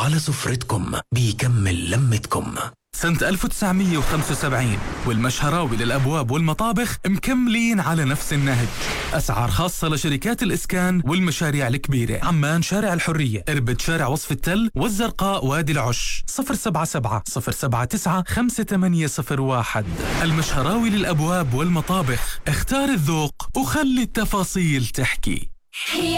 على سفرتكم بيكمل لمتكم. سنة 1975 والمشهراوي للأبواب والمطابخ مكملين على نفس النهج. أسعار خاصة لشركات الإسكان والمشاريع الكبيرة. عمان شارع الحرية، إربد شارع وصف التل، والزرقاء وادي العش. 077 079 5801. المشهراوي للأبواب والمطابخ. اختار الذوق وخلي التفاصيل تحكي.